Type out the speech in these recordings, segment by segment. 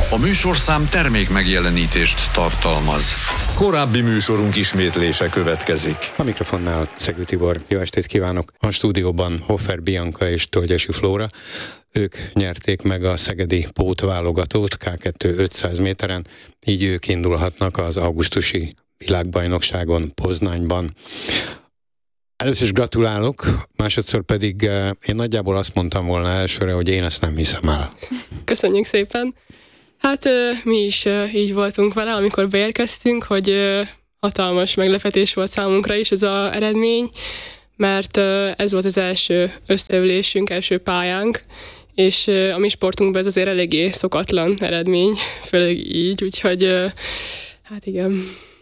A műsorszám termék megjelenítést tartalmaz. Korábbi műsorunk ismétlése következik. A mikrofonnál Szegő Tibor. Jó estét kívánok! A stúdióban Hoffer Bianca és Tölgyesi Flóra. Ők nyerték meg a szegedi pótválogatót K2 500 méteren, így ők indulhatnak az augusztusi világbajnokságon Poznányban. Először is gratulálok, másodszor pedig én nagyjából azt mondtam volna elsőre, hogy én ezt nem hiszem el. Köszönjük szépen! Hát mi is így voltunk vele, amikor beérkeztünk, hogy hatalmas meglepetés volt számunkra is ez az eredmény, mert ez volt az első összeülésünk, első pályánk, és a mi sportunkban ez azért eléggé szokatlan eredmény, főleg így, úgyhogy hát igen.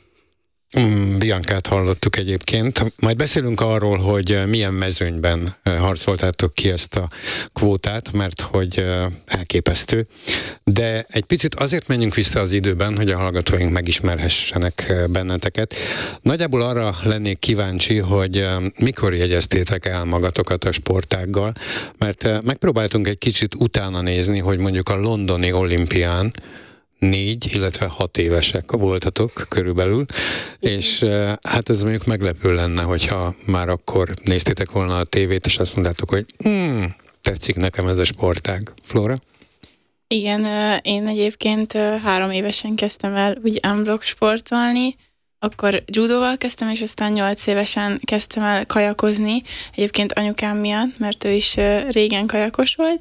Biancát hallottuk egyébként. Majd beszélünk arról, hogy milyen mezőnyben harcoltátok ki ezt a kvótát, mert hogy elképesztő. De egy picit azért menjünk vissza az időben, hogy a hallgatóink megismerhessenek benneteket. Nagyjából arra lennék kíváncsi, hogy mikor jegyeztétek el magatokat a sportággal, mert megpróbáltunk egy kicsit utána nézni, hogy mondjuk a londoni olimpián 4, illetve 6 évesek voltatok körülbelül, és hát ez mondjuk meglepő lenne, hogyha már akkor néztétek volna a tévét, és azt mondtátok, hogy tetszik nekem ez a sportág. Flóra? Igen, én egyébként 3 évesen kezdtem el úgy unblock sportolni, akkor judóval kezdtem, és aztán 8 évesen kezdtem el kajakozni, egyébként anyukám miatt, mert ő is régen kajakos volt,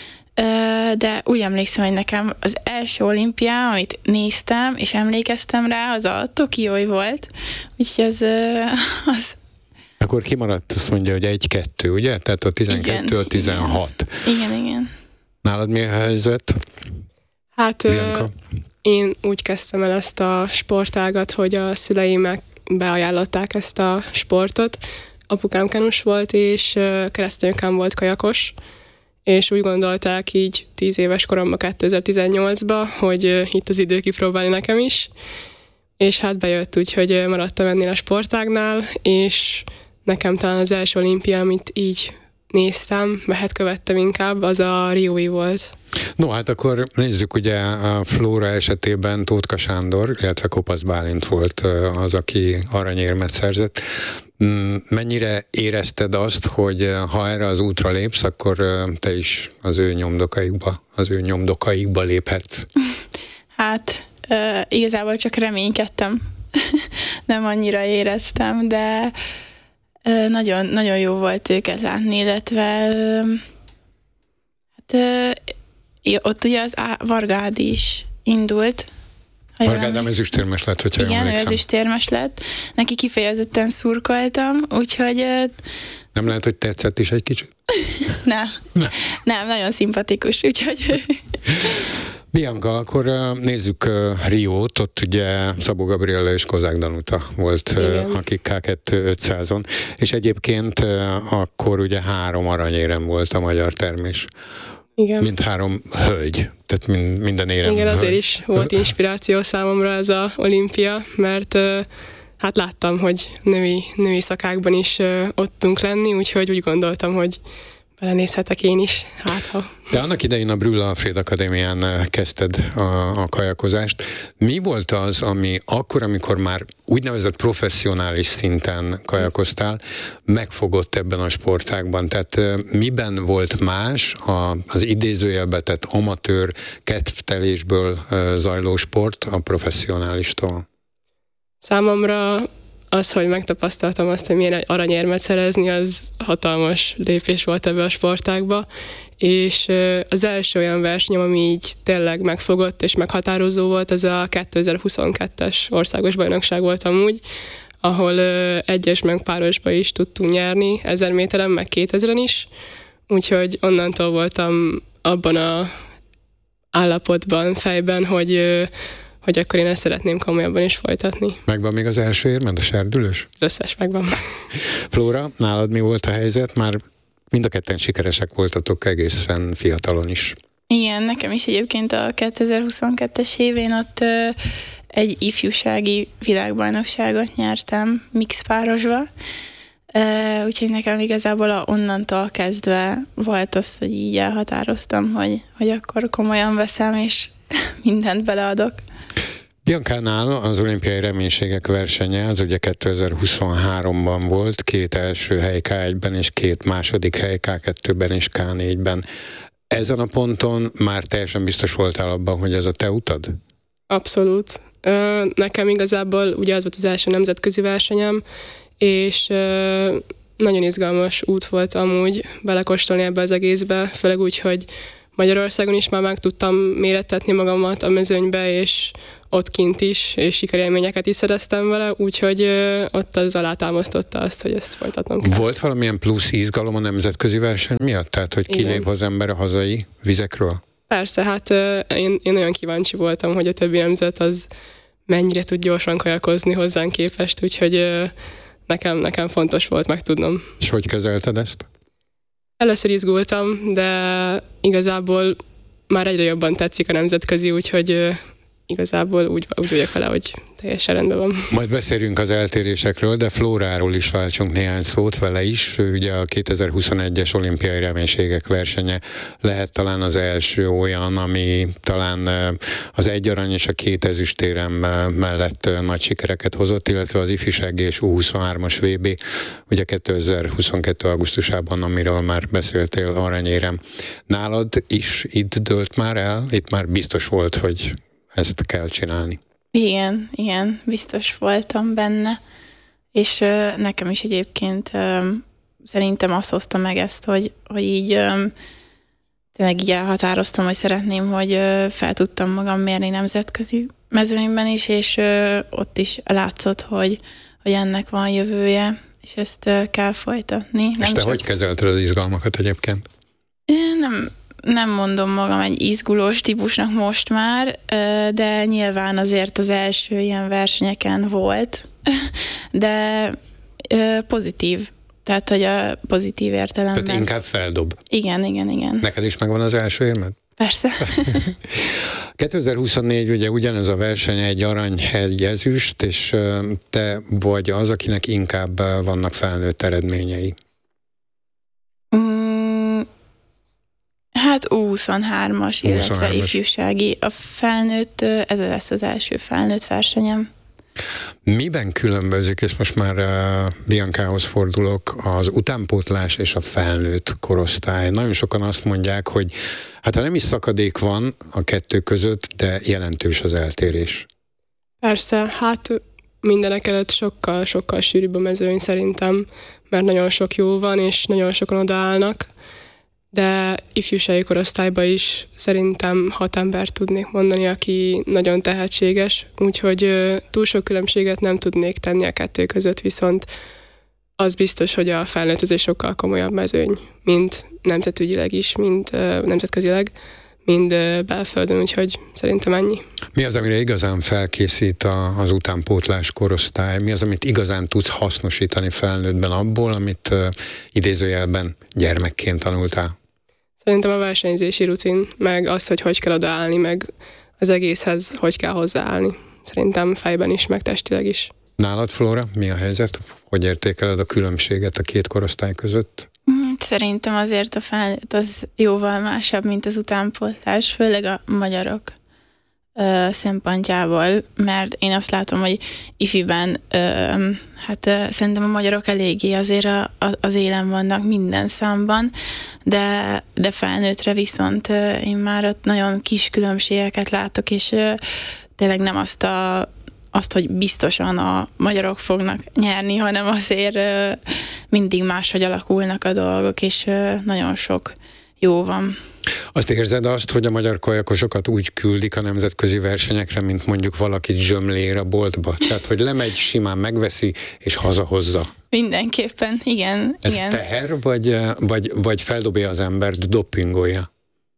de úgy emlékszem, hogy nekem az első olimpiá, amit néztem, és emlékeztem rá, az a Tokiói volt, úgyhogy az... Akkor kimaradt, azt mondja, hogy 1-2, ugye? Tehát a 12, igen, a 16. Igen. Nálad mi a helyzet? Hát én úgy kezdtem el ezt a sportágat, hogy a szüleim beajánlották ezt a sportot. Apukám kenus volt, és keresztanyukám volt kajakos, és úgy gondolták így 10 éves koromban 2018-ban, hogy itt az idő kipróbálni nekem is, és hát bejött úgy, hogy maradtam ennél a sportágnál, és nekem talán az első olimpia, amit így néztem, követtem inkább, az a Riói volt. No, hát akkor nézzük, ugye a Flóra esetében Tótka Sándor, illetve Kopasz Bálint volt az, aki aranyérmet szerzett. Mennyire érezted azt, hogy ha erre az útra lépsz, akkor te is az ő nyomdokaikba léphetsz? Hát igazából csak reménykedtem. Nem annyira éreztem, de nagyon, nagyon jó volt őket látni, illetve ott ugye az Varga Ádi is indult. Varga Ádám ezüstérmes lett, hogyha igen, emlékszem. ő ezüstérmes lett. Neki kifejezetten szurkoltam, úgyhogy... Nem lehet, hogy tetszett is egy kicsit? Nem, nagyon szimpatikus, úgyhogy... Bianca, akkor nézzük Riót, ott ugye Szabó Gabriella és Kozák Danuta volt, akik K2 500-on, és egyébként akkor ugye 3 aranyérem volt a magyar termés. Igen. Mint 3 hölgy, tehát minden érem. Igen, hölgy. azért is volt inspiráció számomra ez az olimpia, mert hát láttam, hogy női szakákban is ott tudunk lenni, úgyhogy úgy gondoltam, hogy belenézhetek én is, hát ha. De annak idején a Brühl Alfréd Akadémián kezdted a kajakozást. Mi volt az, ami akkor, amikor már úgynevezett professzionális szinten kajakoztál, megfogott ebben a sportágban? Tehát miben volt más az idézőjelbe tett amatőr kedvtelésből zajló sport a professzionálistól? Számomra az, hogy megtapasztaltam azt, hogy milyen aranyérmet szerezni, az hatalmas lépés volt ebbe a sportágba, és az első olyan versenyem, ami így tényleg megfogott és meghatározó volt, az a 2022-es országos bajnokság volt amúgy, ahol egyes meg párosba is tudtunk nyerni, 1000 méteren, meg 2000-en is, úgyhogy onnantól voltam abban az állapotban, fejben, hogy akkor én ezt szeretném komolyabban is folytatni. Megvan még az első érmed, a serdülős? Az összes megvan. Flóra, nálad mi volt a helyzet? Már mind a ketten sikeresek voltatok egészen fiatalon is. Igen, nekem is egyébként a 2022-es évén ott egy ifjúsági világbajnokságot nyertem mix párosba, úgyhogy nekem igazából onnantól kezdve volt az, hogy így elhatároztam, hogy akkor komolyan veszem, és mindent beleadok. Biancánál az olimpiai reménységek versenye, az ugye 2023-ban volt, 2 első hely K1-ben és 2 második hely K2-ben és K4-ben. Ezen a ponton már teljesen biztos voltál abban, hogy ez a te utad? Abszolút. Nekem igazából ugye az volt az első nemzetközi versenyem, és nagyon izgalmas út volt amúgy belekóstolni ebbe az egészbe, főleg úgy, hogy Magyarországon is már meg tudtam mérettetni magamat a mezőnybe, és ott kint is, és sikerélményeket is szereztem vele, úgyhogy ott az alátámasztotta azt, hogy ezt folytatnom kell. Volt valamilyen plusz izgalom a nemzetközi verseny miatt? Tehát, hogy kilép az ember a hazai vizekről? Persze, hát én nagyon kíváncsi voltam, hogy a többi nemzet az mennyire tud gyorsan kajakozni hozzánk képest, úgyhogy nekem fontos volt megtudnom. És hogy kezelted ezt? Először izgultam, de igazából már egyre jobban tetszik a nemzetközi, úgyhogy igazából úgy vagyok vele, hogy teljesen rendben van. Majd beszéljünk az eltérésekről, de Flóráról is váltsunk néhány szót vele is. Ő ugye a 2021-es olimpiai reménységek versenye lehet talán az első olyan, ami talán az 1 arany és a 2 ezüstérem mellett nagy sikereket hozott, illetve az ifjúsági és U23-as VB, ugye 2022. augusztusában, amiről már beszéltél, aranyérem. Nálad is itt dőlt már el? Itt már biztos volt, hogy ezt kell csinálni. Igen, biztos voltam benne, és nekem is egyébként szerintem azt hozta meg ezt, hogy így tényleg így elhatároztam, hogy szeretném, hogy fel tudtam magam mérni nemzetközi mezőnyben is, és ott is látszott, hogy ennek van jövője, és ezt kell folytatni. És te hogy kezelted az izgalmakat egyébként? Nem mondom magam egy izgulós típusnak most már, de nyilván azért az első ilyen versenyeken volt, de pozitív. Tehát, hogy a pozitív értelemben. Tehát inkább feldob. Igen. Neked is megvan az első érmed? Persze. 2024 ugye ugyanez a verseny, 1 arany, 1 ezüst, és te vagy az, akinek inkább vannak felnőtt eredményei. Hát U23-as, illetve ifjúsági. A felnőtt, ez lesz az első felnőtt versenyem. Miben különbözik, és most már Biancához fordulok, az utánpótlás és a felnőtt korosztály? Nagyon sokan azt mondják, hogy hát ha nem is szakadék van a 2 között, de jelentős az eltérés. Persze, hát mindenek előtt sokkal sűrűbb a mezőny szerintem, mert nagyon sok jó van, és nagyon sokan odaállnak, de ifjúsági korosztályban is szerintem 6 embert tudnék mondani, aki nagyon tehetséges, úgyhogy túl sok különbséget nem tudnék tenni a 2 között, viszont az biztos, hogy a felnőttözés sokkal komolyabb mezőny, mind nemzetügyileg is, mind nemzetközileg, mind belföldön, úgyhogy szerintem ennyi. Mi az, amire igazán felkészít az utánpótlás korosztály? Mi az, amit igazán tudsz hasznosítani felnőttben abból, amit idézőjelben gyermekként tanultál? Szerintem a versenyzési rutin, meg az, hogy kell odaállni, meg az egészhez hogy kell hozzáállni. Szerintem fejben is, meg testileg is. Nálad, Flóra, mi a helyzet? Hogy értékeled a különbséget a 2 korosztály között? Szerintem azért a felnőtt az jóval másabb, mint az utánpótlás, főleg a magyarok szempontjából, mert én azt látom, hogy ifiben szerintem a magyarok eléggé azért az élen vannak minden számban, de felnőttre viszont én már ott nagyon kis különbségeket látok, és tényleg nem azt, hogy biztosan a magyarok fognak nyerni, hanem azért mindig máshogy alakulnak a dolgok, és nagyon sok jó van. Azt érzed hogy a magyar kajakosokat úgy küldik a nemzetközi versenyekre, mint mondjuk valakit zsömlér a boltba? Tehát, hogy lemegy, simán megveszi, és hazahozza. Mindenképpen, igen. Ez igen. teher, vagy feldobja az embert, dopingolja?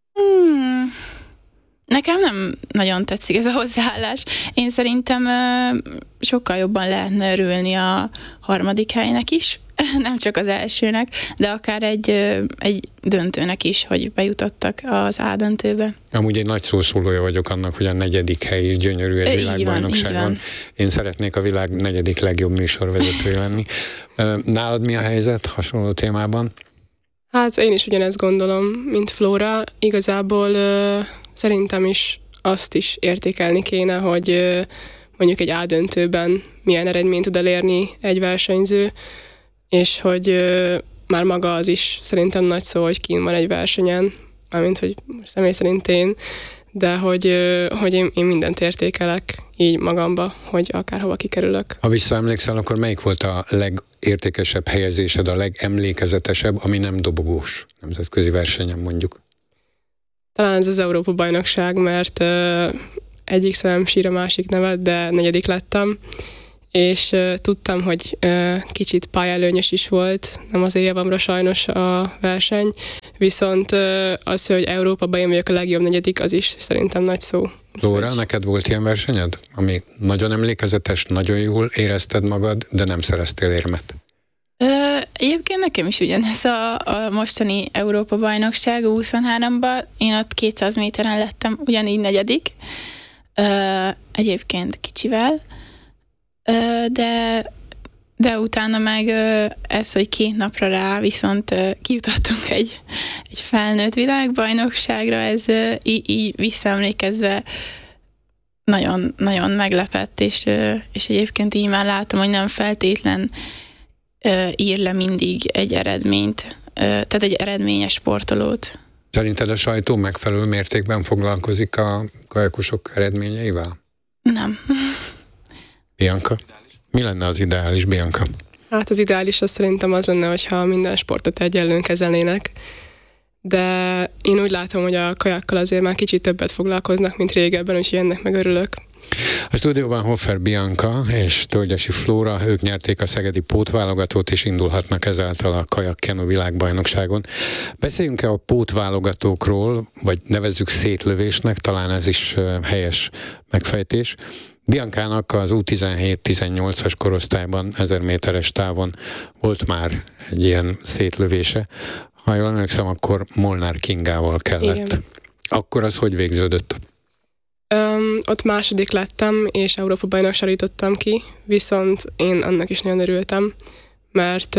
Nekem nem nagyon tetszik ez a hozzáállás. Én szerintem sokkal jobban lehetne örülni a 3. helynek is, nem csak az elsőnek, de akár egy döntőnek is, hogy bejutottak az A döntőbe. Amúgy egy nagy szószólója vagyok annak, hogy a 4. hely is gyönyörű egy világbajnokságon. Én szeretnék a világ 4. legjobb műsorvezetője lenni. Nálad mi a helyzet hasonló témában? Hát én is ugyanezt gondolom, mint Flóra. Igazából szerintem is azt is értékelni kéne, hogy mondjuk egy A-döntőben milyen eredményt tud elérni egy versenyző, és hogy már maga az is szerintem nagy szó, hogy kín van egy versenyen, mármint, hogy személy szerint én, de hogy én mindent értékelek így magamba, hogy akárhova kikerülök. Ha visszaemlékszel, akkor melyik volt a legértékesebb helyezésed, a legemlékezetesebb, ami nem dobogós nemzetközi versenyen mondjuk? Talán ez az Európa-bajnokság, mert egyik szemem sír a másik nevet, de 4. lettem, és tudtam, hogy kicsit pályelőnyös is volt, nem az évamra sajnos a verseny, viszont az, hogy Európában én vagyok a legjobb 4., az is szerintem nagy szó. Lóra, neked volt ilyen versenyed, ami nagyon emlékezetes, nagyon jól érezted magad, de nem szereztél érmet? Egyébként nekem is ugyanez a mostani Európa-bajnokság 23-ban. Én ott 200 méteren lettem ugyanígy 4. Egyébként kicsivel, de utána meg ez, hogy 2 napra rá viszont kijutottunk egy felnőtt világbajnokságra, ez így visszaemlékezve nagyon, nagyon meglepett, és egyébként így már látom, hogy nem feltétlen ír le mindig egy eredményt, tehát egy eredményes sportolót. Szerinted a sajtó megfelelő mértékben foglalkozik a kajakosok eredményeivel? Nem. Bianca? Mi lenne az ideális, Bianca? Hát az ideális az szerintem az lenne, hogyha minden sportot egyenlően kezelnének, de én úgy látom, hogy a kajakkal azért már kicsit többet foglalkoznak, mint régebben, úgyhogy ennek meg örülök. A stúdióban Hoffer Bianca és Tölgyesi Flóra, ők nyerték a szegedi pótválogatót, és indulhatnak ezáltal a kajak-kenu világbajnokságon. Beszéljünk-e a pótválogatókról, vagy nevezzük szétlövésnek, talán ez is helyes megfejtés. Biancának az U17-18-as korosztályban 1000 méteres távon volt már egy ilyen szétlövése. Ha jól emlékszem, akkor Molnár Kingával kellett. Igen. Akkor az hogy végződött? Ott 2. lettem, és Európa-bajnokságra jutottam ki, viszont én annak is nagyon örültem, mert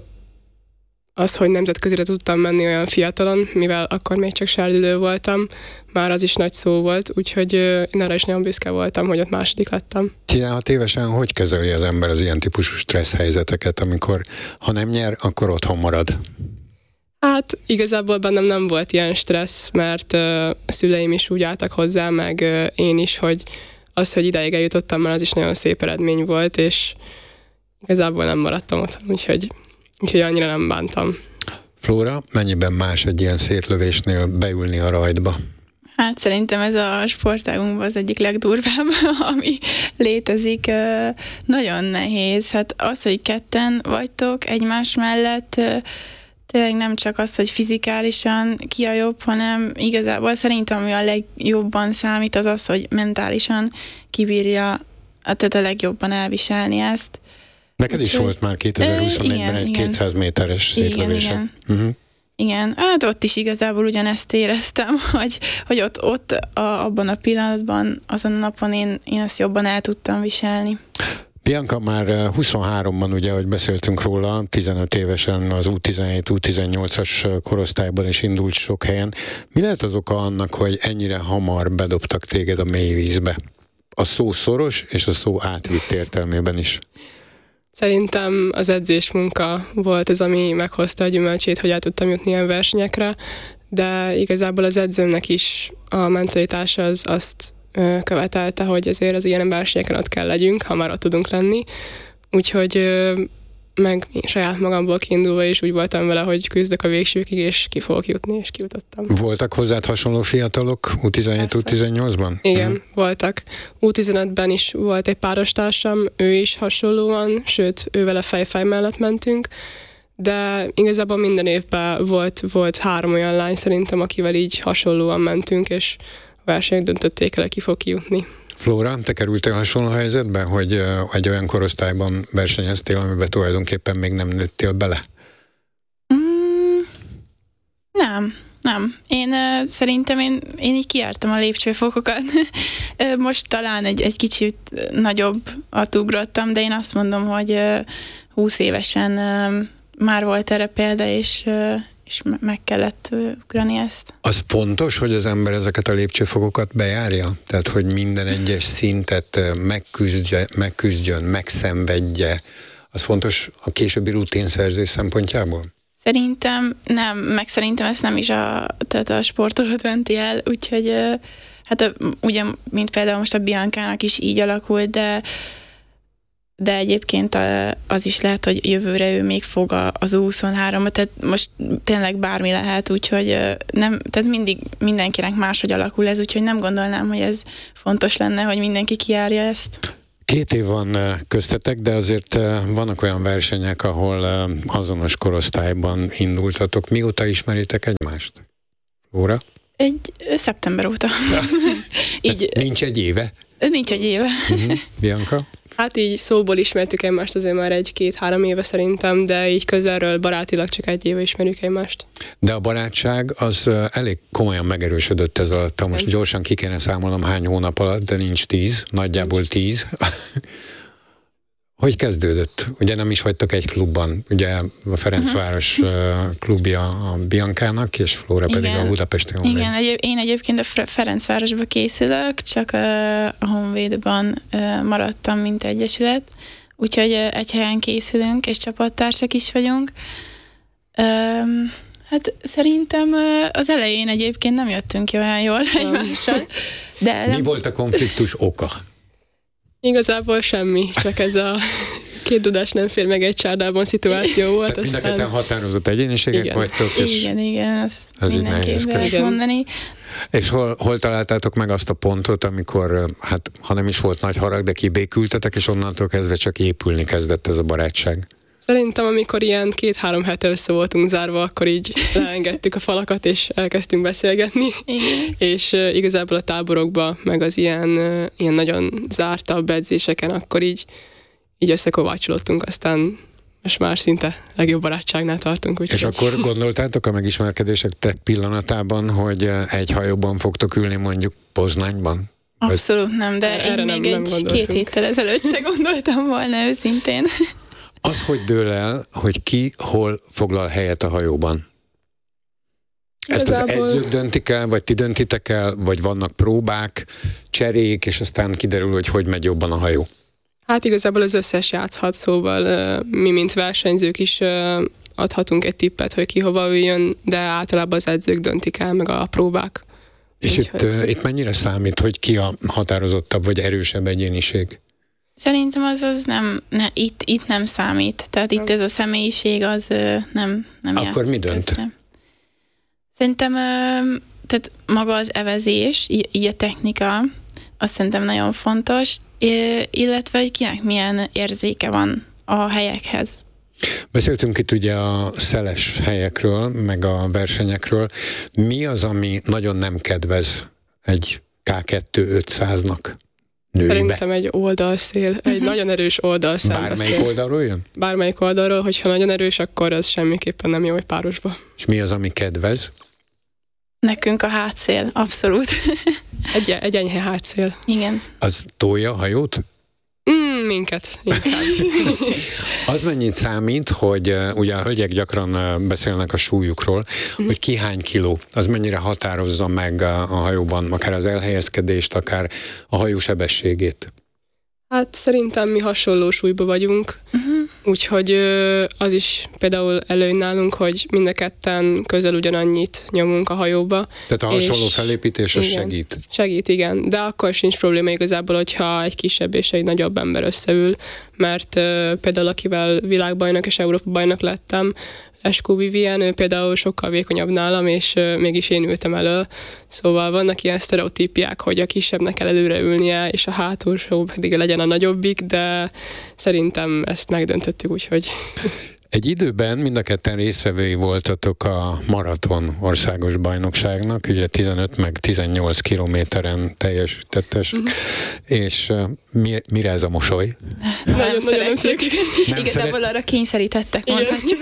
az, hogy nemzetközire tudtam menni olyan fiatalon, mivel akkor még csak sárdülő voltam, már az is nagy szó volt, úgyhogy én arra is nagyon büszke voltam, hogy ott 2. lettem. 16 évesen hogy kezeli az ember az ilyen típusú stressz helyzeteket, amikor ha nem nyer, akkor otthon marad? Hát igazából bennem nem volt ilyen stressz, mert a szüleim is úgy álltak hozzá, meg én is, hogy az, hogy ideig eljutottam, már az is nagyon szép eredmény volt, és igazából nem maradtam ott, úgyhogy annyira nem bántam. Flóra, mennyiben más egy ilyen szétlövésnél beülni a rajtba? Hát szerintem ez a sportágunkban az egyik legdurvább, ami létezik. Nagyon nehéz. Hát az, hogy ketten vagytok egymás mellett, tényleg nem csak az, hogy fizikálisan ki a jobb, hanem igazából szerintem, ami a legjobban számít, az az, hogy mentálisan kibírja, tehát a legjobban elviselni ezt. Neked is volt már 2024-ben egy 200 méteres szétlövése. Igen. Uh-huh. Igen, hát ott is igazából ugyanezt éreztem, hogy ott abban a pillanatban, azon a napon én ezt jobban el tudtam viselni. Bianca már 23-ban, ugye, ahogy beszéltünk róla, 15 évesen az U17-U18-as korosztályban is indult sok helyen. Mi lehet az oka annak, hogy ennyire hamar bedobtak téged a mély vízbe? A szó szoros és a szó átvitt értelmében is. Szerintem az edzésmunka volt az, ami meghozta a gyümölcsét, hogy el tudtam jutni ilyen versenyekre, de igazából az edzőmnek is a mentalitása az azt követelte, hogy azért az ilyen versenyeken ott kell legyünk, ha már ott tudunk lenni. Úgyhogy meg saját magamból kiindulva is úgy voltam vele, hogy küzdök a végsőkig, és ki fogok jutni, és kijutottam. Voltak hozzád hasonló fiatalok U17-U18-ban? Igen, voltak. U15-ben is volt egy párostársam, ő is hasonlóan, sőt, ő vele fej mellett mentünk, de igazából minden évben volt 3 olyan lány szerintem, akivel így hasonlóan mentünk, és a versenyek döntötték el, ki fog kijutni. Flóra, te kerültél hasonló helyzetbe, hogy egy olyan korosztályban versenyeztél, amiben tulajdonképpen még nem nőttél bele? Nem. Én szerintem én így kijártam a lépcsőfokokat. Most talán egy kicsit nagyobb ugrottam, de én azt mondom, hogy 20 évesen már volt erre példa, és és meg kellett ugrani ezt. Az fontos, hogy az ember ezeket a lépcsőfokokat bejárja? Tehát, hogy minden egyes szintet megküzdjön, megszenvedje. Az fontos a későbbi rutinszerzés szempontjából? Szerintem nem, meg szerintem ezt nem is tehát a sportoló dönti el, úgyhogy hát ugye, mint például most a Biancának is így alakult, de egyébként az is lehet, hogy jövőre ő még fog az U23-at, tehát most tényleg bármi lehet, úgyhogy nem, tehát mindig mindenkinek máshogy alakul ez, úgyhogy nem gondolnám, hogy ez fontos lenne, hogy mindenki kijárja ezt. 2 év van köztetek, de azért vannak olyan versenyek, ahol azonos korosztályban indultatok. Mióta ismeritek egymást? Flóra? Szeptember óta. Így, nincs egy éve? Nincs egy éve. Bianca? Hát így szóból ismertük egymást azért már 1-2-3 éve szerintem, de így közelről barátilag csak 1 éve ismerjük egymást. De a barátság az elég komolyan megerősödött ez alatt. Most gyorsan ki kéne számolnom hány hónap alatt, de nincs 10, nagyjából 10. Hogy kezdődött? Ugye nem is vagytok egy klubban, ugye a Ferencváros klubja a Biancának, és Flóra pedig a Budapesti Honvéd. Igen, én egyébként a Ferencvárosba készülök, csak a Honvédban maradtam, mint egyesület, úgyhogy egy helyen készülünk, és csapattársak is vagyunk. Hát szerintem az elején egyébként nem jöttünk ki olyan jól egymással. Mi volt a konfliktus oka? Igazából semmi, csak ez a 2 dudás nem fér meg egy csárdában szituáció volt. Tehát mind a ketten határozott egyéniségek vagytok, és igen, azt mindenképp lehet mondani. És hol találtátok meg azt a pontot, amikor, hát ha nem is volt nagy harag, de kibékültetek, és onnantól kezdve csak épülni kezdett ez a barátság? Szerintem, amikor ilyen 2-3 hete össze voltunk zárva, akkor így leengedtük a falakat, és elkezdtünk beszélgetni. Igen. És igazából a táborokban, meg az ilyen nagyon zártabb edzéseken, akkor így összekovácsolódtunk, aztán most már szinte legjobb barátságnál tartunk. És akkor gondoltátok a megismerkedések pillanatában, hogy egy hajóban fogtok ülni mondjuk Poznányban? Abszolút nem, de erre én még 2 héttel ezelőtt se gondoltam volna őszintén. Az, hogy dől el, hogy ki hol foglal helyet a hajóban? Ezt az edzők döntik el, vagy ti döntitek el, vagy vannak próbák, cserék, és aztán kiderül, hogy megy jobban a hajó? Hát igazából az összes játszhat, szóval mi, mint versenyzők is adhatunk egy tippet, hogy ki hova üljön, de általában az edzők döntik el, meg a próbák. És itt mennyire számít, hogy ki a határozottabb, vagy erősebb egyéniség? Szerintem az nem, itt nem számít. Tehát itt ez a személyiség az nem játszik. Akkor mi dönt? Közre. Szerintem tehát maga az evezés, így a technika, azt szerintem nagyon fontos, illetve hogy kinek milyen érzéke van a helyekhez. Beszéltünk itt ugye a szeles helyekről, meg a versenyekről. Mi az, ami nagyon nem kedvez egy K2 500-nak? Nőibe. Szerintem egy oldalszél, egy nagyon erős oldalszél. Bármelyik oldalról jön? Bármelyik oldalról, hogyha nagyon erős, akkor az semmiképpen nem jó egy párosba. És mi az, ami kedvez? Nekünk a hátszél, abszolút. Egy enyhe hátszél. Igen. Az tolja a hajót? Minket, inkább. Az mennyit számít, hogy ugye a hölgyek gyakran beszélnek a súlyukról, hogy ki hány kiló, az mennyire határozza meg a hajóban, akár az elhelyezkedést, akár a hajó sebességét? Hát szerintem mi hasonló súlyba vagyunk, úgyhogy az is például előny nálunk, hogy mind a ketten közel ugyanannyit nyomunk a hajóba. Tehát a hasonló felépítés az segít? Segít, igen, de akkor sincs probléma igazából, hogyha egy kisebb és egy nagyobb ember összeül, mert például akivel világbajnok és Európa bajnok lettem, Leskó Vivien, ő például sokkal vékonyabb nálam, és mégis én ültem elő. Szóval vannak ilyen sztereotípiák, hogy a kisebbnek kell előre ülnie, és a hátulsó pedig legyen a nagyobbik, de szerintem ezt megdöntöttük, úgyhogy... Egy időben mind a ketten résztvevői voltatok a maraton országos bajnokságnak, ugye 15 meg 18 kilométeren teljesítettes, és mire ez a mosoly? Nem szeretjük. Igazából arra kényszerítettek, mondhatjuk.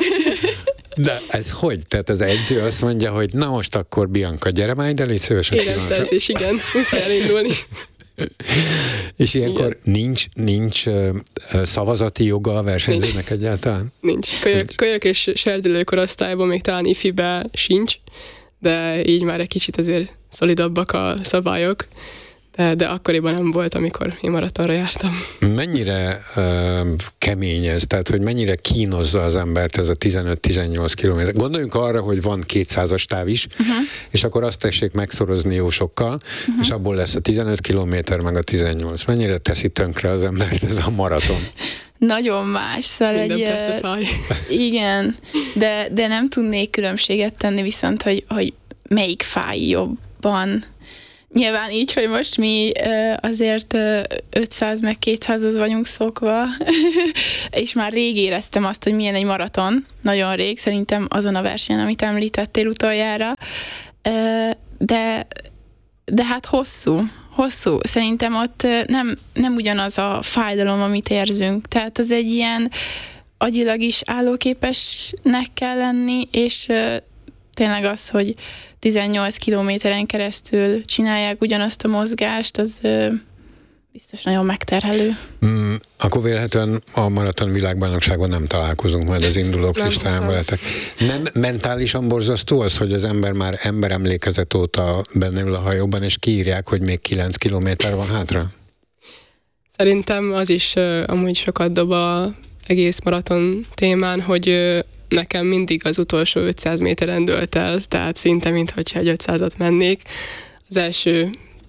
De ez hogy? Tehát az edző azt mondja, hogy na most akkor Bianca, gyere már ide, légy szívesen. Éremszerzés, igen. Muszáj elindulni. És ilyenkor nincs szavazati joga a versenyzőnek egyáltalán? Nincs. Kölyök és serdülő korosztályban még talán ifibe sincs, de így már egy kicsit azért szolidabbak a szabályok, de akkoriban nem volt, amikor én maratonra jártam. Mennyire kemény ez? Tehát, hogy mennyire kínozza az embert ez a 15-18 kilométer? Gondoljunk arra, hogy van 200-as táv is, és akkor azt tessék megszorozni jó sokkal, és abból lesz a 15 kilométer, meg a 18. Mennyire teszi tönkre az embert ez a maraton? Nagyon más, szóval Minden perce fáj. Igen, de nem tudnék különbséget tenni, viszont, hogy melyik fáj jobban. Nyilván így, hogy most mi azért 500 meg 200-az vagyunk szokva, és már rég éreztem azt, hogy milyen egy maraton, nagyon rég, szerintem azon a versenyen, amit említettél utoljára, de hát hosszú. Szerintem ott nem ugyanaz a fájdalom, amit érzünk, tehát az egy ilyen agyilag is állóképesnek kell lenni, és tényleg az, hogy 18 kilométeren keresztül csinálják ugyanazt a mozgást, az biztos nagyon megterhelő. Akkor véletlenül a maraton világbajnokságon nem találkozunk majd az indulók listáján veletek. Nem mentálisan borzasztó az, hogy az ember már emberemlékezet óta benne ül a hajóban, és kiírják, hogy még 9 kilométer van hátra? Szerintem az is amúgy sokat dob az egész maraton témán, hogy nekem mindig az utolsó 500 méteren dőlt el, tehát szinte mintha egy 500-at mennék. Az első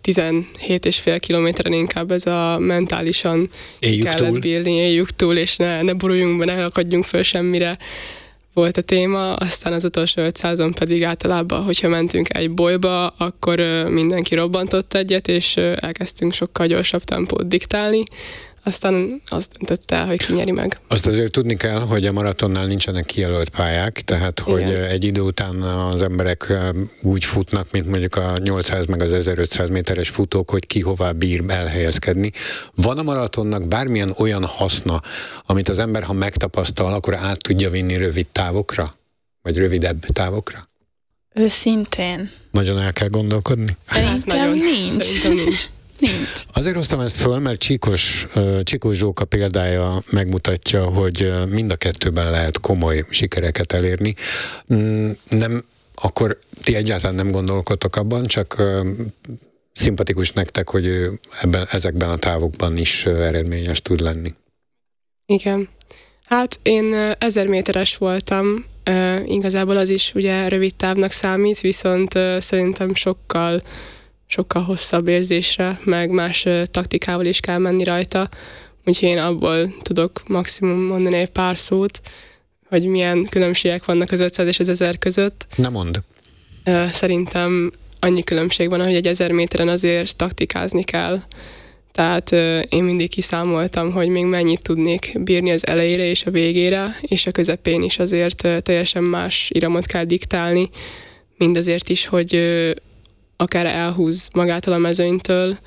17,5 kilométeren inkább ez a mentálisan kellett bírni, éljük túl, és ne boruljunk be, ne akadjunk föl semmire volt a téma, aztán az utolsó 500-on pedig általában, hogyha mentünk egy bolyba, akkor mindenki robbantott egyet, és elkezdtünk sokkal gyorsabb tempót diktálni, aztán azt döntött el, hogy ki nyeri meg. Azt azért tudni kell, hogy a maratonnál nincsenek kijelölt pályák, tehát hogy egy idő után az emberek úgy futnak, mint mondjuk a 800 meg az 1500 méteres futók, hogy ki hová bír elhelyezkedni. Van a maratonnak bármilyen olyan haszna, amit az ember, ha megtapasztal, akkor át tudja vinni rövid távokra? Vagy rövidebb távokra? Őszintén. Nagyon el kell gondolkodni? Szerintem nincs. Nincs. Azért hoztam ezt föl, mert Csíkos Zsóka példája megmutatja, hogy mind a kettőben lehet komoly sikereket elérni. Nem, akkor ti egyáltalán nem gondolkodtok abban, csak szimpatikus nektek, hogy ő ezekben a távokban is eredményes tud lenni. Igen. Hát én 1000 méteres voltam, igazából az is ugye rövid távnak számít, viszont szerintem sokkal hosszabb érzésre, meg más taktikával is kell menni rajta. Úgyhogy én abból tudok maximum mondani egy pár szót, hogy milyen különbségek vannak az 500 és az 1000 között. Ne mondd. Szerintem annyi különbség van, hogy egy 1000 méteren azért taktikázni kell. Tehát én mindig kiszámoltam, hogy még mennyit tudnék bírni az elejére és a végére, és a közepén is azért teljesen más iramot kell diktálni. Mindazért is, hogy akár elhúz magától a mezőnytől,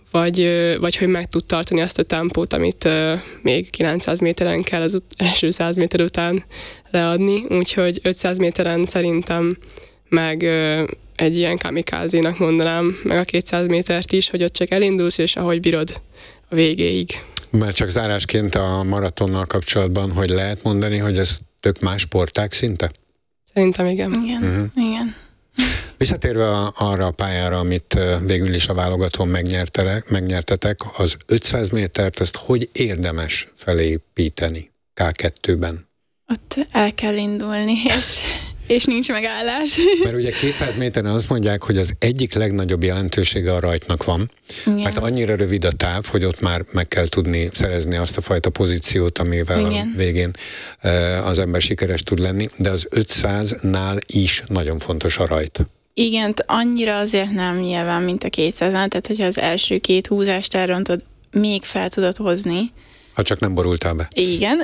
vagy hogy meg tud tartani azt a tempót, amit még 900 méteren kell az első 100 méter után leadni. Úgyhogy 500 méteren szerintem meg egy ilyen kamikázénak mondanám, meg a 200 métert is, hogy ott csak elindulsz, és ahogy bírod a végéig. Már csak zárásként a maratonnal kapcsolatban, hogy lehet mondani, hogy ez tök más sportág szinte? Szerintem igen. Igen. Visszatérve arra a pályára, amit végül is a válogatón megnyertetek, az 500 métert, ezt hogy érdemes felépíteni K2-ben? Ott el kell indulni, és nincs megállás. Mert ugye 200 méteren azt mondják, hogy az egyik legnagyobb jelentősége a rajtnak van, mert annyira rövid a táv, hogy ott már meg kell tudni szerezni azt a fajta pozíciót, amivel a végén az ember sikeres tud lenni, de az 500-nál is nagyon fontos a rajt. Igen, annyira azért nem nyilván, mint a 200-nál, tehát hogyha az első 2 húzást elrontod, még fel tudod hozni. Ha csak nem borultál be. Igen,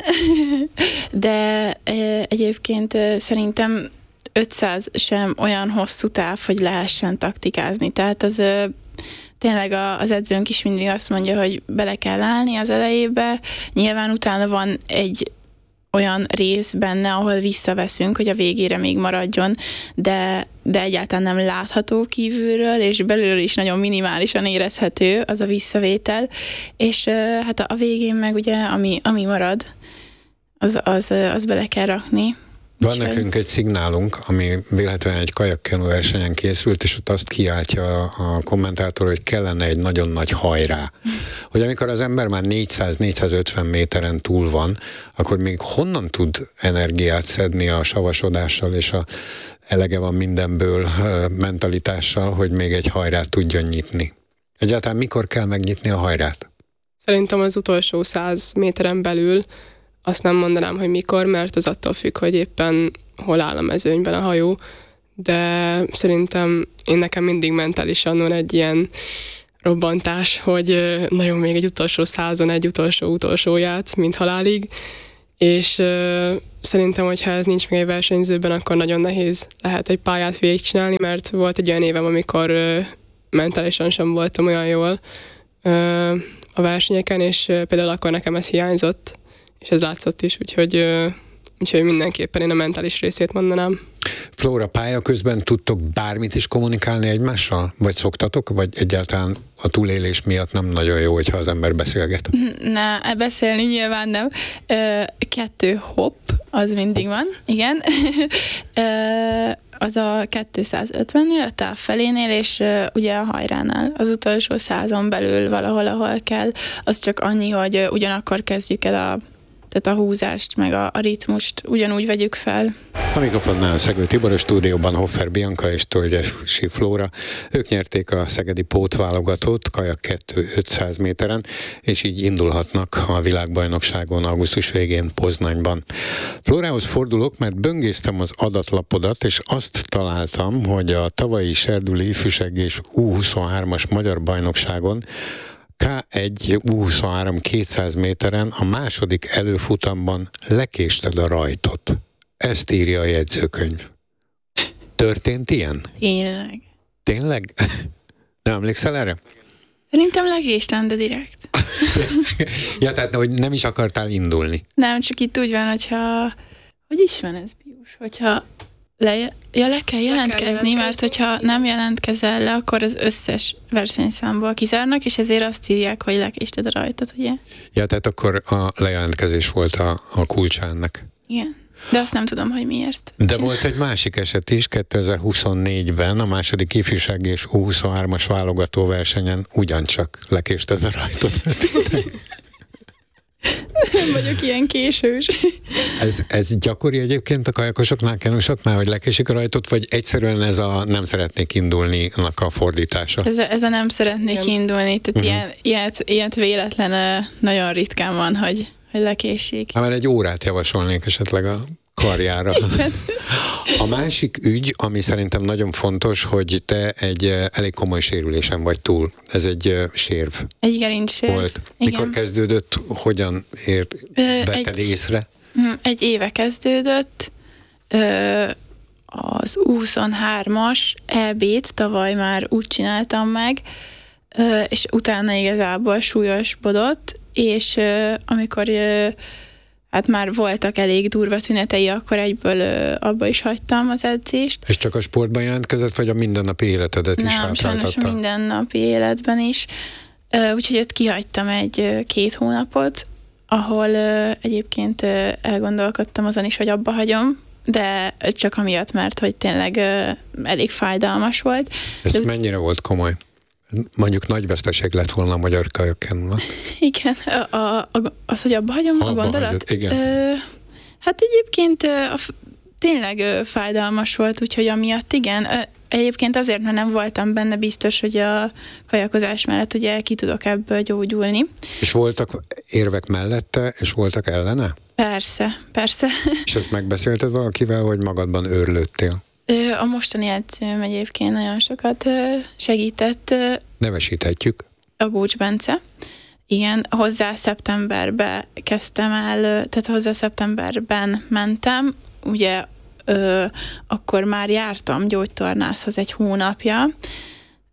de egyébként szerintem 500 sem olyan hosszú táv, hogy lehessen taktikázni. Tehát az tényleg az edzőnk is mindig azt mondja, hogy bele kell állni az elejébe. Nyilván utána van egy olyan rész benne, ahol visszaveszünk, hogy a végére még maradjon, de egyáltalán nem látható kívülről, és belülről is nagyon minimálisan érezhető az a visszavétel, és hát a végén meg ugye, ami marad, az bele kell rakni. Van nekünk egy szignálunk, ami véletlenül egy kajakkenu versenyen készült, és ott azt kiáltja a kommentátor, hogy kellene egy nagyon nagy hajrá. Hogy amikor az ember már 400-450 méteren túl van, akkor még honnan tud energiát szedni a savasodással, és elege van mindenből mentalitással, hogy még egy hajrát tudjon nyitni. Egyáltalán mikor kell megnyitni a hajrát? Szerintem az utolsó 100 méteren belül. Azt nem mondanám, hogy mikor, mert az attól függ, hogy éppen hol áll a mezőnyben a hajó, de szerintem nekem mindig mentálisan van egy ilyen robbantás, hogy nagyon még egy utolsó 100-on egy utolsóját, mint halálig, és szerintem, hogyha ez nincs még egy versenyzőben, akkor nagyon nehéz lehet egy pályát végigcsinálni, mert volt egy olyan évem, amikor mentálisan sem voltam olyan jól a versenyeken, és például akkor nekem ez hiányzott, és ez látszott is, úgyhogy mindenképpen én a mentális részét mondanám. Flóra, pálya közben tudtok bármit is kommunikálni egymással? Vagy szoktatok? Vagy egyáltalán a túlélés miatt nem nagyon jó, hogyha az ember beszélget? Ne, beszélni nyilván nem. 2 hopp, az mindig van, igen. Az a 250-nél, a távfelénél, és ugye a hajránál, az utolsó 100-on belül valahol, ahol kell. Az csak annyi, hogy ugyanakkor kezdjük el tehát a húzást, meg a ritmust ugyanúgy vegyük fel. A mikrofonnál Szegő Tibor, a stúdióban Hoffer Bianca és Tolgyesi Flóra. Ők nyerték a szegedi pótválogatót kajak 2 500 méteren, és így indulhatnak a világbajnokságon augusztus végén Poznanyban. Flórához fordulok, mert böngésztem az adatlapodat, és azt találtam, hogy a tavalyi Serdüli ifjúság és U23-as magyar bajnokságon K1 U23 200 méteren a második előfutamban lekésted a rajtot. Ezt írja a jegyzőkönyv. Történt ilyen? Tényleg. Tényleg? Nem emlékszel erre? Szerintem lekéstem, de direkt. Ja, tehát hogy nem is akartál indulni. Nem, csak itt úgy van, hogyha... Hogy is van ez, Pius? Hogyha le kell jelentkezni, mert hogyha nem jelentkezel le, akkor az összes versenyszámból kizárnak, és ezért azt írják, hogy lekésted a rajtot, ugye? Ja, tehát akkor a lejelentkezés volt a kulcsa ennek. Igen. De azt nem tudom, hogy miért. De volt egy másik eset is, 2024-ben a második ifjúság és U23-as válogatóversenyen ugyancsak lekésted a rajtot. Nem vagyok ilyen késős. Ez gyakori egyébként a kajakosoknál, kenusoknál, hogy lekésik a rajtot, vagy egyszerűen ez a nem szeretnék indulni-nak a fordítása? Ez a nem szeretnék indulni, tehát ilyet véletlen nagyon ritkán van, hogy lekésik. Már egy órát javasolnék esetleg a karjára. A másik ügy, ami szerintem nagyon fontos, hogy te egy elég komoly sérülésen vagy túl. Ez egy sérv. Egy gerincsérv. Volt. Mikor Igen. kezdődött, hogyan vetted észre? Egy éve kezdődött. Az U23-as EB-t tavaly már úgy csináltam meg, és utána igazából súlyosbodott, és amikor hát már voltak elég durva tünetei, akkor egyből abba is hagytam az edzést. És csak a sportban jelentkezett, vagy a mindennapi életedet is hátráltatta? Nem, sajnos mindennapi életben is. Úgyhogy ott kihagytam 1-2 hónapot, ahol egyébként elgondolkodtam azon is, hogy abba hagyom, de csak amiatt, mert hogy tényleg elég fájdalmas volt. Ez mennyire volt komoly? Mondjuk nagy veszteség lett volna a magyar kajakkenúnak. Igen, az, hogy abba hagyom a gondolat? Hagyod, igen. Hát egyébként tényleg fájdalmas volt, úgyhogy amiatt igen. Egyébként azért, mert nem voltam benne biztos, hogy a kajakozás mellett ugye ki tudok ebből gyógyulni. És voltak érvek mellette, és voltak ellene? Persze. És ezt megbeszélted valakivel, vagy magadban őrlődtél? A mostani edzőm egyébként nagyon sokat segített. Nevesíthetjük. A Gócs Bence. Igen, hozzá szeptemberben kezdtem el, tehát hozzá szeptemberben mentem, ugye akkor már jártam gyógytornászhoz 1 hónapja,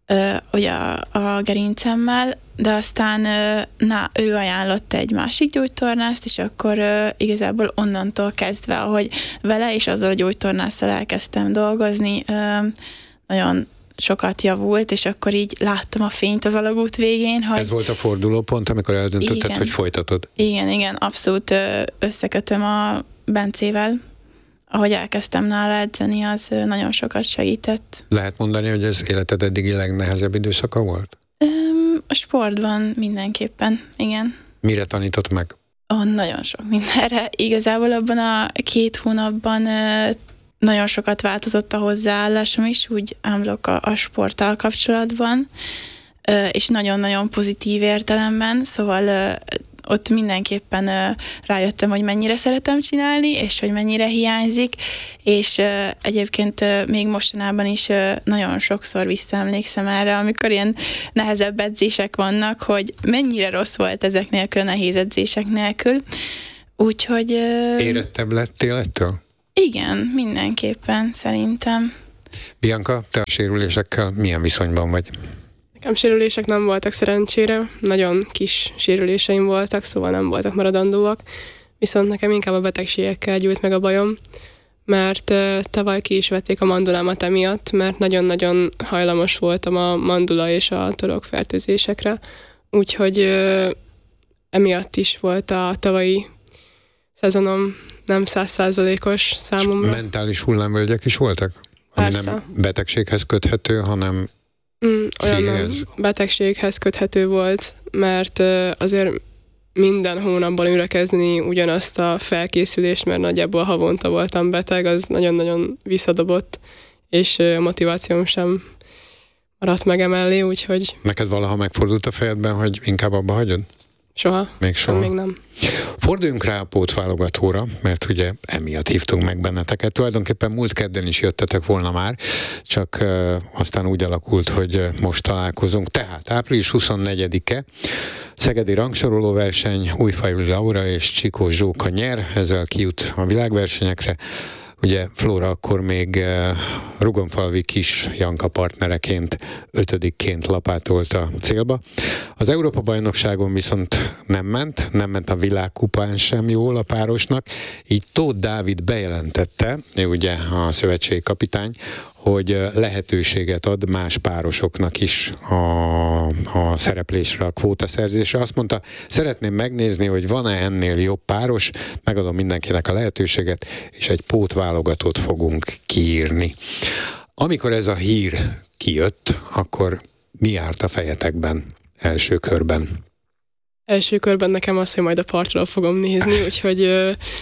ugye a gerincemmel, de aztán ő ajánlott egy másik gyógytornászt, és akkor igazából onnantól kezdve, ahogy vele és azzal a gyógytornásszal elkezdtem dolgozni, nagyon sokat javult, és akkor így láttam a fényt az alagút végén. Hogy ez volt a fordulópont, amikor eldöntötted, hogy folytatod? Igen, abszolút összekötöm a Bencével. Ahogy elkezdtem nála edzeni, az nagyon sokat segített. Lehet mondani, hogy ez életed eddigi legnehezebb időszaka volt? A sportban mindenképpen, igen. Mire tanított meg? Nagyon sok mindenre. Igazából abban a 2 hónapban nagyon sokat változott a hozzáállásom is, úgy ámblok a sporttal kapcsolatban, és nagyon-nagyon pozitív értelemben, szóval ott mindenképpen rájöttem, hogy mennyire szeretem csinálni, és hogy mennyire hiányzik, és egyébként még mostanában is nagyon sokszor visszaemlékszem erre, amikor ilyen nehezebb edzések vannak, hogy mennyire rossz volt ezek nélkül, nehéz edzések nélkül. Úgyhogy... Érettebb lettél ettől? Igen, mindenképpen, szerintem. Bianca, te a sérülésekkel milyen viszonyban vagy? Nekem sérülések nem voltak szerencsére, nagyon kis sérüléseim voltak, szóval nem voltak maradandóak, viszont nekem inkább a betegségekkel gyűlt meg a bajom, mert tavaly ki is vették a mandulámat emiatt, mert nagyon-nagyon hajlamos voltam a mandula és a torokfertőzésekre, úgyhogy emiatt is volt a tavalyi szezonom nem 100%-os számomra. Mentális hullámvölgyek is voltak? Persze. Ami nem betegséghez köthető, hanem olyan betegséghez köthető volt, mert azért minden hónapban ürekezni ugyanazt a felkészülést, mert nagyjából havonta voltam beteg, az nagyon-nagyon visszadobott, és a motivációm sem maradt meg emellé, úgyhogy... Neked valaha megfordult a fejedben, hogy inkább abba hagyod? Soha. Még soha? Még nem. Forduljunk rá a pótválogatóra, mert ugye emiatt hívtunk meg benneteket. Tulajdonképpen múlt kedden is jöttetek volna már, csak aztán úgy alakult, hogy most találkozunk. Tehát április 24-e szegedi rangsoroló verseny, Újfajoly Laura és Csikós Zsóka nyer, ezzel kijut a világversenyekre. Ugye Flóra akkor még Rugonfalvi Kis Janka partnereként 5-ként lapátolt a célba. Az Európa-bajnokságon viszont nem ment a világkupán sem jól a párosnak, így Tóth Dávid bejelentette, ő ugye a szövetségi kapitány, hogy lehetőséget ad más párosoknak is a szereplésre, a kvótaszerzésre. Azt mondta, szeretném megnézni, hogy van-e ennél jobb páros, megadom mindenkinek a lehetőséget, és egy pótválogatót fogunk kiírni. Amikor ez a hír kijött, akkor mi járt a fejetekben első körben? Első körben nekem az, hogy majd a partról fogom nézni, úgyhogy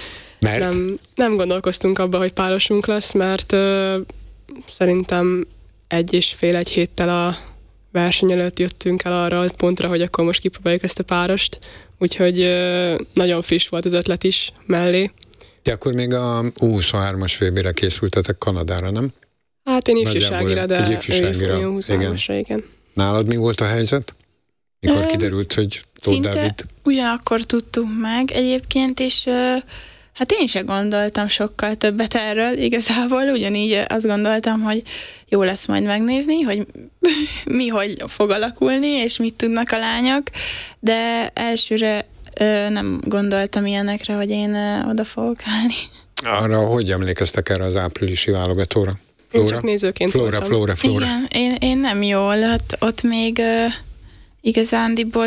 nem gondolkoztunk abba, hogy párosunk lesz, mert szerintem 1,5 héttel a verseny előtt jöttünk el arra a pontra, hogy akkor most kipróbáljuk ezt a párost, úgyhogy nagyon friss volt az ötlet is mellé. De akkor még a U23-as VB-re készültetek Kanadára, nem? Hát én ifjúságira, de ifjúságira. ő U23-asra, igen. Nálad mi volt a helyzet? Mikor kiderült, hogy Tóth Dávid? Ugyanakkor tudtuk meg egyébként, és hát én sem gondoltam sokkal többet erről igazából, ugyanígy azt gondoltam, hogy jó lesz majd megnézni, hogy hogy fog alakulni, és mit tudnak a lányok, de elsőre nem gondoltam ilyenekre, hogy én oda fogok állni. Arra hogy emlékeztek erre az áprilisi válogatóra? Én csak nézőként voltam. Flóra. Igen, én nem jól, hát ott még igazándiból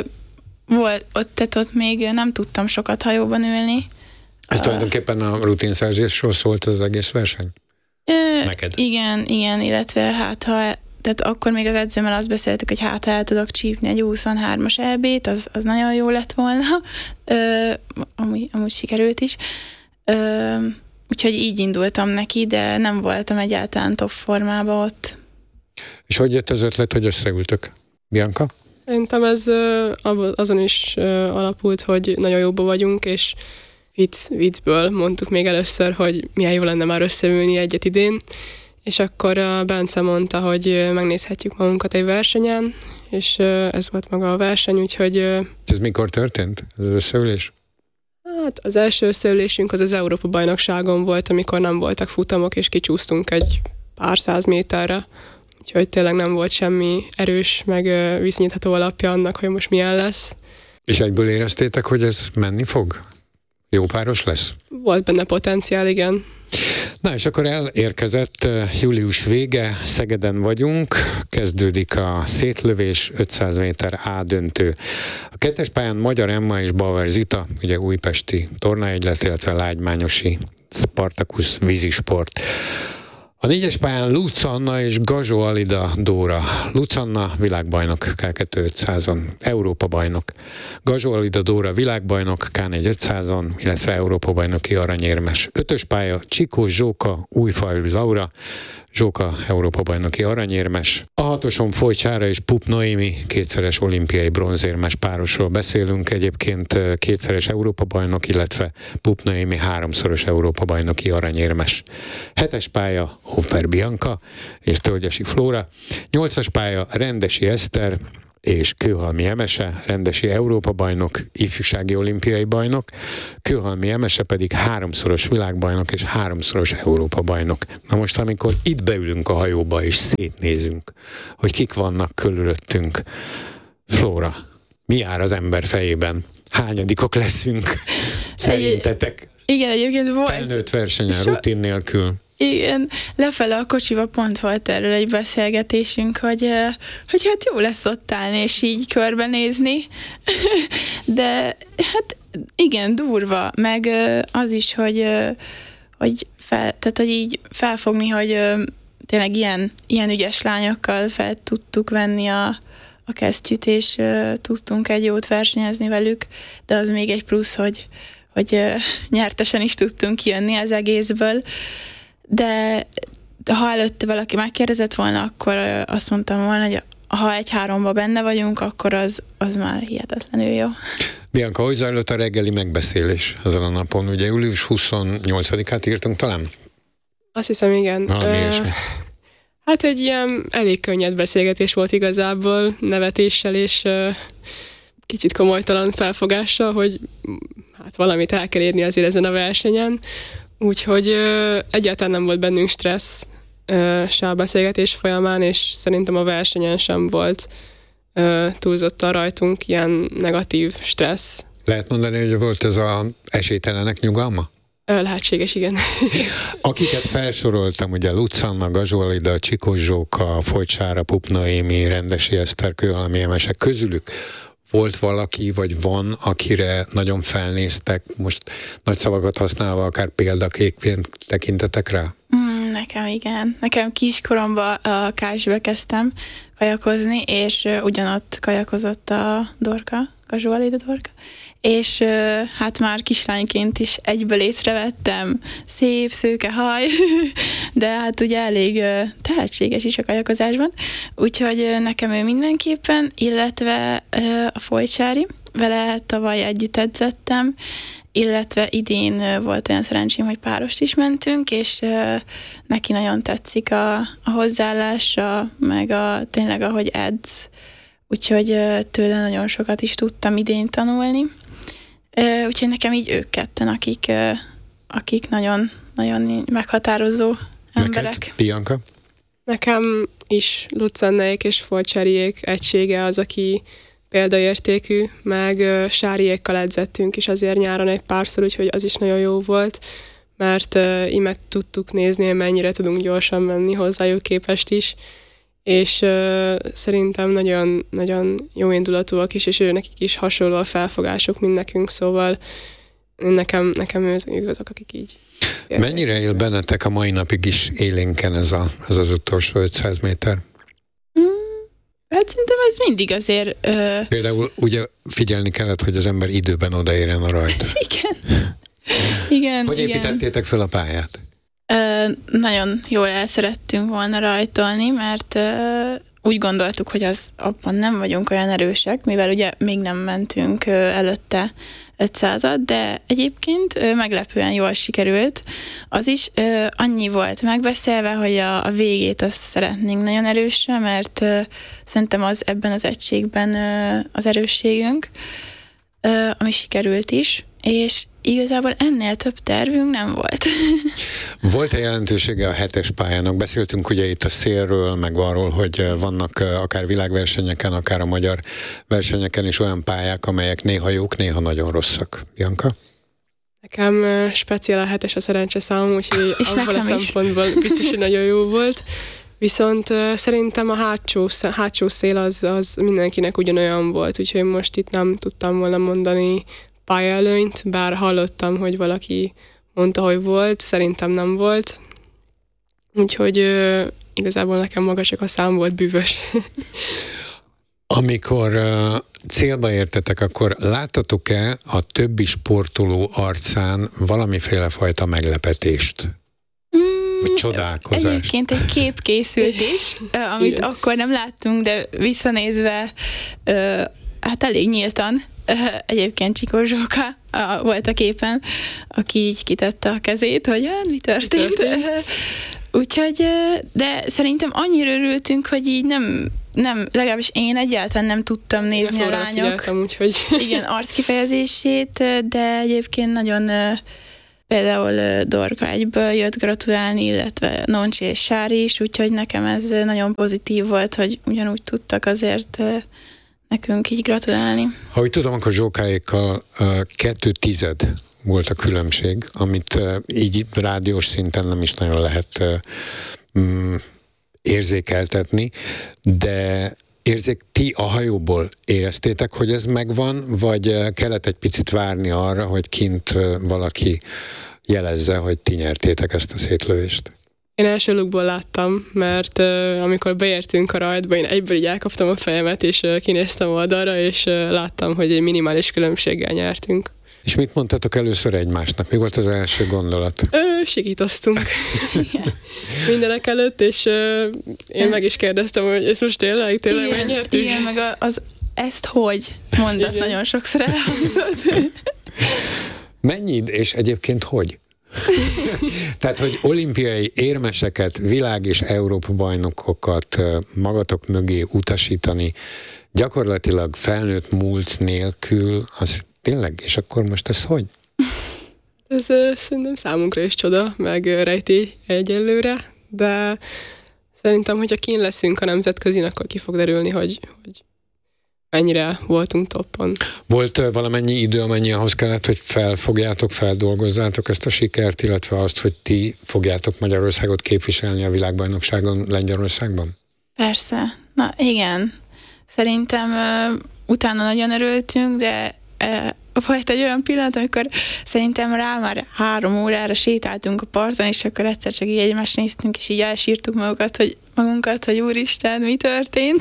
ott még nem tudtam sokat hajóban ülni. Ez tulajdonképpen a rutinszerzésről szólt az egész verseny? Neked? Igen, illetve tehát akkor még az edzőmmel azt beszéltük, hogy ha el tudok csípni egy 23-as EB-t, az nagyon jó lett volna. Amúgy sikerült is. Úgyhogy így indultam neki, de nem voltam egyáltalán top formában ott. És hogy jött az ötlet, hogy összeültök? Bianca? Szerintem ez azon is alapult, hogy nagyon jóban vagyunk, és viccből mondtuk még először, hogy milyen jó lenne már összeülni egyet idén, és akkor a Bence mondta, hogy megnézhetjük magunkat egy versenyen, és ez volt maga a verseny, úgyhogy... Ez mikor történt, ez az összeülés? Hát az első összeülésünk az Európa-bajnokságon volt, amikor nem voltak futamok, és kicsúsztunk egy pár 100 méterre, úgyhogy tényleg nem volt semmi erős, meg viszonyítható alapja annak, hogy most milyen lesz. És egyből éreztétek, hogy ez menni fog? Jó páros lesz? Volt benne potenciál, igen. Na és akkor elérkezett július vége, Szegeden vagyunk, kezdődik a szétlövés, 500 méter A döntő. A kettes pályán Magyar Emma és Bauer Zita, ugye újpesti tornaegylet, illetve lágymányosi Spartacus vízisport. A négyes pályán Lutz Anna és Gazsó Alida Dóra. Lutz Anna világbajnok K2 500-on, Európa bajnok. Gazsó Alida Dóra világbajnok K4 500-on, illetve Európa bajnoki aranyérmes. Ötös pálya Csikós Zsóka, Újfalu Laura, Zsóka Európa bajnoki aranyérmes. A hatoson Folycsára és Pup Noémi, kétszeres olimpiai bronzérmes párosról beszélünk, egyébként kétszeres Európa bajnok, illetve Pup Noémi háromszoros Európa bajnoki aranyérmes. Hetes pálya Hoffer Bianca és Tölgyesi Flóra. Nyolcas pálya Rendesi Eszter és Kőhalmi Emese, rendesi Európa bajnok, ifjúsági olimpiai bajnok, Kőhalmi Emese pedig háromszoros világbajnok és háromszoros Európa bajnok. Na most, amikor itt beülünk a hajóba és szétnézünk, hogy kik vannak körülöttünk, Flóra, mi jár az ember fejében? Hányadikok leszünk? Szerintetek? Igen, egyébként volt. Felnőtt versenyen, rutin nélkül. Igen, lefele a kocsiba pont volt erről egy beszélgetésünk, hogy hát jó lesz ott állni és így körbenézni, de hát igen, durva, meg az is, hogy tehát, hogy így felfogni, hogy tényleg ilyen ügyes lányokkal fel tudtuk venni a kesztyűt, és tudtunk egy jót versenyezni velük, de az még egy plusz, hogy nyertesen is tudtunk kijönni az egészből. De ha előtte valaki megkérdezett volna, akkor azt mondtam volna, hogy ha 1-3-ba benne vagyunk, akkor az már hihetetlenül jó. Bianca, hogy zajlott a reggeli megbeszélés ezen a napon? Ugye július 28-át írtunk talán? Azt hiszem, igen. Hát egy ilyen elég könnyed beszélgetés volt igazából, nevetéssel és kicsit komolytalan felfogással, hogy hát valamit el kell érni azért ezen a versenyen. Úgyhogy egyáltalán nem volt bennünk stressz se a beszélgetés folyamán, és szerintem a versenyen sem volt túlzottan rajtunk ilyen negatív stressz. Lehet mondani, hogy volt ez az esélytelenek nyugalma? Lehetséges, igen. Akiket felsoroltam, ugye Lutz Anna, Gazsó Alida, Csikós Zsóka, Folycsára, Pup Noémi, Rendesi Eszter, Kőhalmi Emese, közülük volt valaki, vagy van, akire nagyon felnéztek, most nagy szavakat használva, akár példaképként tekintetek rá? Nekem igen. Nekem kiskoromban a Kásbe kezdtem kajakozni, és ugyanott kajakozott a Dorka, Gazsó Alida Dorka, és hát már kislányként is egyből észrevettem, szép, szőke haj, de hát ugye elég tehetséges is a kajakozásban, úgyhogy nekem ő mindenképpen, illetve a Folycsári, vele tavaly együtt edzettem, illetve idén volt olyan szerencsém, hogy párost is mentünk, és neki nagyon tetszik a hozzáállása, meg tényleg ahogy edz, úgyhogy tőle nagyon sokat is tudtam idén tanulni. Úgyhogy nekem így ők ketten, akik nagyon, nagyon meghatározó emberek. Neked, Bianca? Nekem is Lutz Annáék és Folycsáriék egysége az, aki példaértékű, meg Sáriékkal edzettünk is azért nyáron egy párszor, úgyhogy az is nagyon jó volt, mert így meg tudtuk nézni, mennyire tudunk gyorsan menni hozzájuk képest is, és szerintem nagyon, nagyon jó indulatúak is, és nekik is hasonló a felfogásuk, mint nekünk, szóval nekem ők azok, akik így. Mennyire él bennetek a mai napig is élénken ez az utolsó 500 méter? Hát szerintem ez mindig azért... Például ugye figyelni kellett, hogy az ember időben odaérjen a rajt. Igen. Hogy építettétek fel a pályát? Nagyon jól el szerettünk volna rajtolni, mert úgy gondoltuk, hogy abban nem vagyunk olyan erősek, mivel ugye még nem mentünk előtte 500-at, de egyébként meglepően jól sikerült. Az is annyi volt megbeszélve, hogy a végét azt szeretnénk nagyon erősre, mert szerintem az ebben az egységben az erősségünk, ami sikerült is, és igazából ennél több tervünk nem volt. Volt-e jelentősége a 7-es pályának? Beszéltünk ugye itt a szélről, meg arról, hogy vannak akár világversenyeken, akár a magyar versenyeken is olyan pályák, amelyek néha jók, néha nagyon rosszak. Bianca? Nekem speciál a 7-es a szerencseszámom, úgyhogy abban a szempontból biztos, hogy nagyon jó volt. Viszont szerintem a hátsó szél az mindenkinek ugyanolyan volt, úgyhogy most itt nem tudtam volna mondani pályaelőnyt, bár hallottam, hogy valaki mondta, hogy volt, szerintem nem volt. Úgyhogy igazából nekem maga csak a szám volt bűvös. Amikor célba értetek, akkor láttatok-e a többi sportoló arcán valamiféle fajta meglepetést? Vagy csodálkozást? Egyébként egy kép készült is, amit igen. akkor nem láttunk, de visszanézve hát elég nyíltan. Egyébként Csikó Zsóka volt a képen, aki így kitette a kezét, hogy mi történt. Úgyhogy, de szerintem annyira örültünk, hogy így nem, legalábbis én egyáltalán nem tudtam nézni a lányok úgyhogy. Igen, arckifejezését, de egyébként nagyon például Dorka egyből jött gratulálni, illetve Noncsi és Sári is, úgyhogy nekem ez nagyon pozitív volt, hogy ugyanúgy tudtak azért nekünk így gratulálni. Ha úgy tudom, akkor Zsókáékkal 2/10 volt a különbség, amit így rádiós szinten nem is nagyon lehet érzékeltetni, de ti a hajóból éreztétek, hogy ez megvan, vagy kellett egy picit várni arra, hogy kint valaki jelezze, hogy ti nyertétek ezt a szétlövést? Én első lukból láttam, mert amikor beértünk a rajtba, én egyből így elkaptam a fejemet, és kinéztem oldalra, és láttam, hogy egy minimális különbséggel nyertünk. És mit mondtatok először egymásnak? Mi volt az első gondolat? Sikítoztunk mindenek előtt, és én meg is kérdeztem, hogy ez most tényleg megnyertük? Igen, meg ezt hogy mondat igen. Nagyon sokszor elhangzott. Mennyi, és egyébként hogy? Tehát, hogy olimpiai érmeseket, világ- és Európa-bajnokokat magatok mögé utasítani, gyakorlatilag felnőtt múlt nélkül, az tényleg, és akkor most ez hogy? Ez szerintem számunkra is csoda, meg rejtély egyelőre, de szerintem, hogyha kín leszünk a nemzetközin, akkor ki fog derülni, hogy mennyire voltunk toppon. Volt valamennyi idő, amennyi ahhoz kellett, hogy felfogjátok, feldolgozzátok ezt a sikert, illetve azt, hogy ti fogjátok Magyarországot képviselni a világbajnokságon Lengyelországban? Persze. Na igen. Szerintem utána nagyon örültünk, de volt egy olyan pillanat, amikor szerintem rá már 3 órára sétáltunk a parton, és akkor egyszer csak így egymást néztünk, és így elsírtuk magunkat, hogy úristen, mi történt.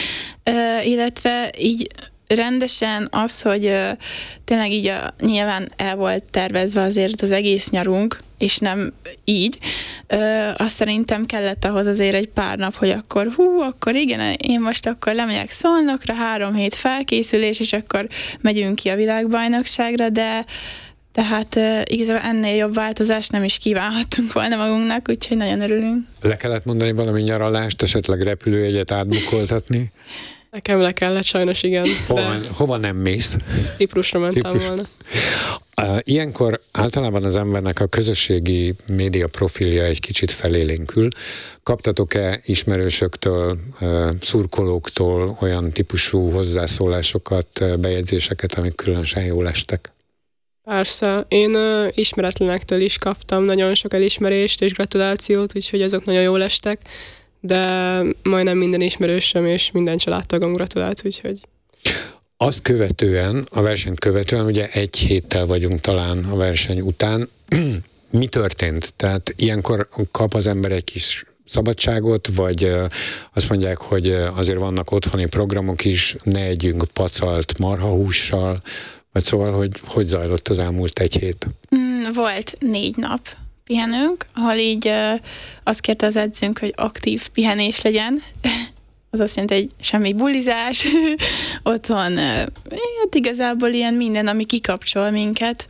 Illetve így rendesen az, hogy tényleg így nyilván el volt tervezve azért az egész nyarunk, és nem így. Azt szerintem kellett ahhoz azért egy pár nap, hogy akkor igen, én most akkor lemegyek Szolnokra, 3 hét felkészülés, és akkor megyünk ki a világbajnokságra, de tehát igazából ennél jobb változást nem is kívánhattunk volna magunknak, úgyhogy nagyon örülünk. Le kellett mondani valami nyaralást, esetleg repülőjegyet átbukoltatni? Nekem le kellett, sajnos igen. Hova nem mész? Ciprusra mentem volna. Ilyenkor általában az embernek a közösségi média profilja egy kicsit felélénkül. Kaptatok-e ismerősöktől, szurkolóktól olyan típusú hozzászólásokat, bejegyzéseket, amik különösen jól estek? Persze. Én ismeretlenektől is kaptam nagyon sok elismerést és gratulációt, úgyhogy azok nagyon jól estek, de majdnem minden ismerősöm és minden családtagom gratulált, úgyhogy... Azt követően, a versenyt követően, ugye 1 héttel vagyunk talán a verseny után. Mi történt? Tehát ilyenkor kap az ember egy kis szabadságot, vagy azt mondják, hogy azért vannak otthoni programok is, ne együnk pacalt marhahússal, vagy szóval, hogy zajlott az elmúlt 1 hét? Volt 4 nap pihenünk, ahol így azt kérte az edzőnk, hogy aktív pihenés legyen. Az azt jelenti, hogy semmi bulizás, otthon hát igazából ilyen minden, ami kikapcsol minket.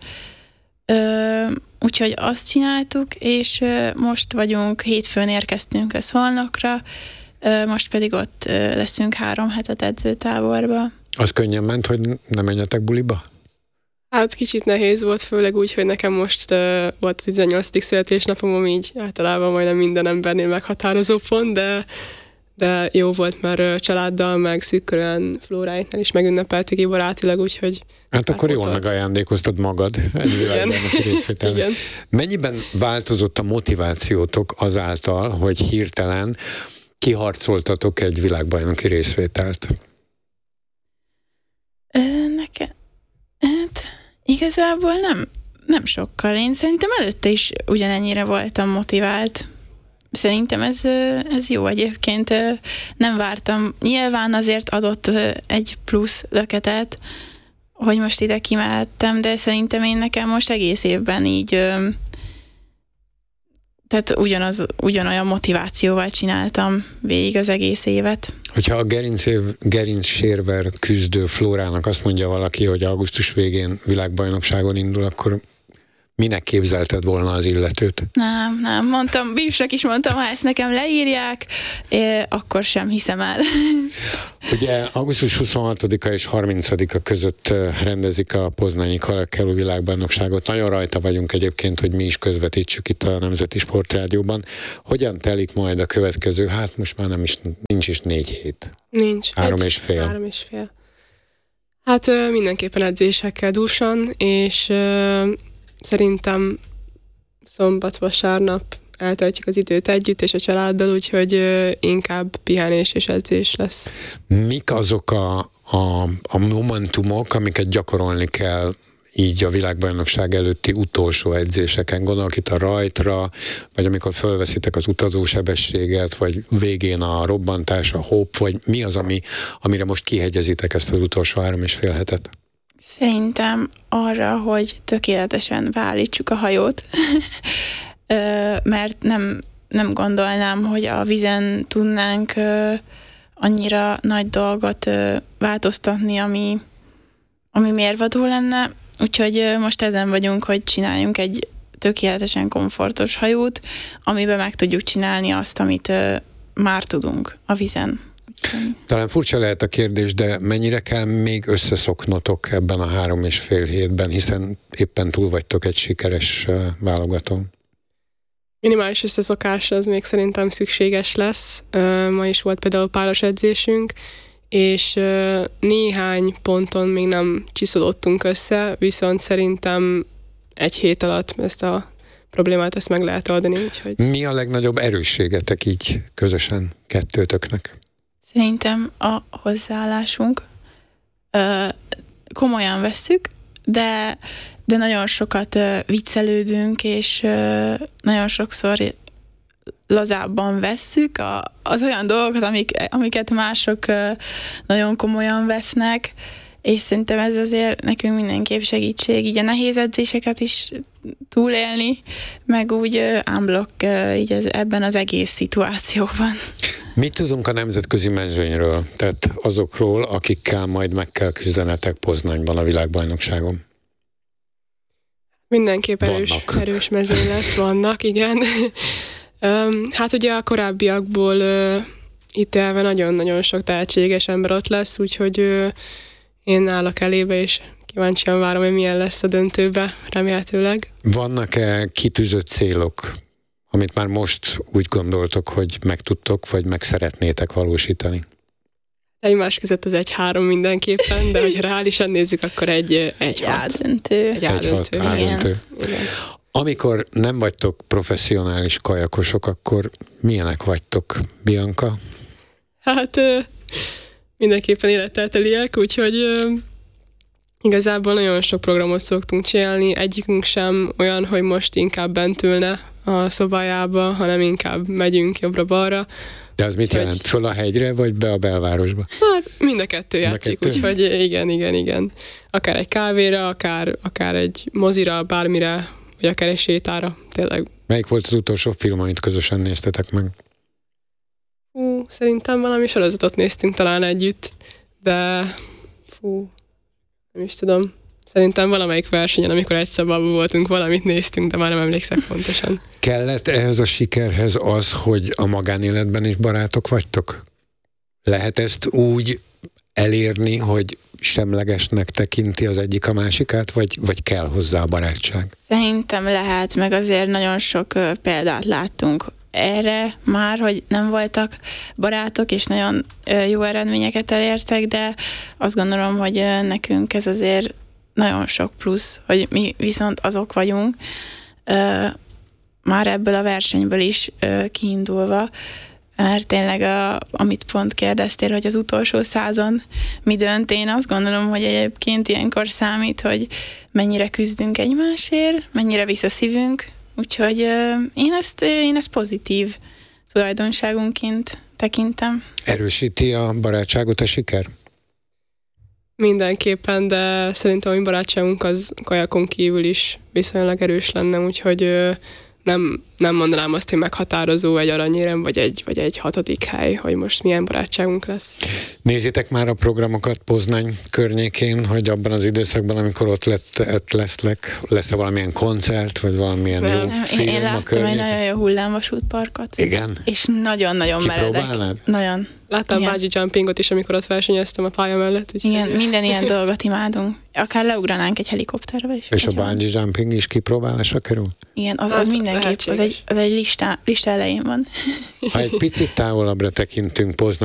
Úgyhogy azt csináltuk, és most vagyunk, hétfőn érkeztünk a Szolnokra, most pedig ott leszünk 3 hetet edzőtáborba. Az könnyen ment, hogy ne menjetek buliba? Hát kicsit nehéz volt, főleg úgy, hogy nekem most volt a 18. születésnapom, ami így általában majdnem minden embernél meghatározó pont, de jó volt, mert családdal, meg szűkkörűen Flóráiknál is megünnepeltük így barátilag, úgyhogy... Hát akkor jól megajándékoztad magad egy világbajnoki részvételre. Igen. Mennyiben változott a motivációtok azáltal, hogy hirtelen kiharcoltatok egy világbajnoki részvételt? Hát igazából nem sokkal. Én szerintem előtte is ugyanennyire voltam motivált. Szerintem ez jó egyébként. Nem vártam. Nyilván azért adott egy plusz löketet, hogy most ide kimehettem, de szerintem nekem most egész évben így tehát ugyanolyan motivációval csináltam végig az egész évet. Hogyha a gerincsérvel küzdő Flórának azt mondja valaki, hogy augusztus végén világbajnokságon indul, akkor minek képzelted volna az illetőt? Nem, mondtam, bífsnak is mondtam, ha ezt nekem leírják, akkor sem hiszem el. Ugye augusztus 26-a és 30-a között rendezik a poznányi Karakelú világbajnokságot. Nagyon rajta vagyunk egyébként, hogy mi is közvetítsük itt a Nemzeti Sportrádióban. Hogyan telik majd a következő? Hát most már nincs is 4 hét. Nincs. 3,5. Hát mindenképpen edzésekkel dúsan, és szerintem szombat-vasárnap eltöltjük az időt együtt és a családdal, úgyhogy inkább pihenés és edzés lesz. Mik azok a momentumok, amiket gyakorolni kell így a világbajnokság előtti utolsó edzéseken? Gondolok itt a rajtra, vagy amikor fölveszitek az utazósebességet, vagy végén a robbantás, a hopp, vagy mi az, amire most kihegyezitek ezt az utolsó 3,5 hetet? Szerintem arra, hogy tökéletesen beállítsuk a hajót, mert nem gondolnám, hogy a vízen tudnánk annyira nagy dolgot változtatni, ami mérvadó lenne. Úgyhogy most ezen vagyunk, hogy csináljunk egy tökéletesen komfortos hajót, amiben meg tudjuk csinálni azt, amit már tudunk a vízen. Talán furcsa lehet a kérdés, de mennyire kell még összeszoknotok ebben a 3,5 hétben, hiszen éppen túl vagytok egy sikeres válogatón? Minimális összeszokás az még szerintem szükséges lesz. Ma is volt például páros edzésünk, és néhány ponton még nem csiszolódtunk össze, viszont szerintem 1 hét alatt ezt a problémát ezt meg lehet oldani. Úgyhogy... Mi a legnagyobb erősségetek így közösen kettőtöknek? Szerintem a hozzáállásunk. Komolyan vesszük, de nagyon sokat viccelődünk, és nagyon sokszor lazábban vesszük az olyan dolgokat, amiket mások nagyon komolyan vesznek, és szerintem ez azért nekünk mindenképp segítség, így a nehéz edzéseket is túlélni, meg úgy unblock így ebben az egész szituációban. Mit tudunk a nemzetközi mezőnyről, tehát azokról, akikkel majd meg kell küzdenetek Poznányban a világbajnokságon? Mindenképp erős mezőny lesz, vannak, igen. Hát ugye a korábbiakból ítélve nagyon-nagyon sok tehetséges ember ott lesz, úgyhogy én állok elébe, és kíváncsian várom, hogy milyen lesz a döntőbe, remélhetőleg. Vannak-e kitűzött célok, amit már most úgy gondoltok, hogy meg tudtok, vagy meg szeretnétek valósítani? Egymás között az 1-3 mindenképpen, de hogyha reálisan nézzük, akkor egy áldöntő. Egy áldöntő. Igen. Amikor nem vagytok professzionális kajakosok, akkor milyenek vagytok, Bianca? Hát mindenképpen élettelteliek, úgyhogy igazából nagyon sok programot szoktunk csinálni, egyikünk sem olyan, hogy most inkább bent ülne a szobájába, hanem inkább megyünk jobbra-balra. De az mit jelent? Föl a hegyre, vagy be a belvárosba? Hát mind a kettő játszik, úgyhogy igen. Akár egy kávéra, akár egy mozira, bármire, vagy akár egy sétára, tényleg. Melyik volt az utolsó film, amit közösen néztetek meg? Szerintem valami sorozatot néztünk talán együtt, de nem is tudom. Szerintem valamelyik versenyen, amikor egy szobában voltunk, valamit néztünk, de már nem emlékszek pontosan. Kellett ehhez a sikerhez az, hogy a magánéletben is barátok vagytok? Lehet ezt úgy elérni, hogy semlegesnek tekinti az egyik a másikát, vagy kell hozzá a barátság? Szerintem lehet, meg azért nagyon sok példát láttunk erre már, hogy nem voltak barátok, és nagyon jó eredményeket elértek, de azt gondolom, hogy nekünk ez azért nagyon sok plusz, hogy mi viszont azok vagyunk, már ebből a versenyből is kiindulva, mert tényleg, amit pont kérdeztél, hogy az utolsó százon mi dönt, én azt gondolom, hogy egyébként ilyenkor számít, hogy mennyire küzdünk egymásért, mennyire visz a szívünk, úgyhogy én ezt pozitív tulajdonságunként tekintem. Erősíti a barátságot a siker? Mindenképpen, de szerintem a mi barátságunk az kajakon kívül is viszonylag erős lenne, úgyhogy nem mondanám azt, hogy meghatározó egy aranyérem, vagy egy 6. hely, hogy most milyen barátságunk lesz. Nézitek már a programokat Poznány környékén, hogy abban az időszakban, amikor ott lesznek, lesz-e valamilyen koncert, vagy valamilyen jó film én a láttam környéken? egy nagyon jó hullámvasútparkot. Igen? És nagyon-nagyon meredek. Kipróbálnád? Nagyon. Láttam bungee jumpingot is, amikor ott versenyeztem a pálya mellett. Igen, minden ilyen dolgot imádunk. Akár leugranánk egy helikopterbe is. És a bungee jumping is kipróbálásra kerül? Igen, az mindenképp, az egy lista elején van. Ha egy picit távolabbra tekintünk Poznány